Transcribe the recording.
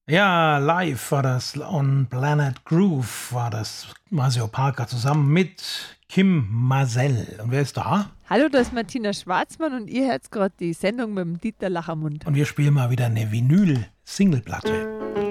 Ja, live war das on Planet Groove, war das Maceo Parker zusammen mit Kim Marcel. Und wer ist da? Hallo, da ist Martina Schwarzmann und ihr hört gerade die Sendung mit dem Dieter Lachermund. Und wir spielen mal wieder eine Vinyl-Singleplatte.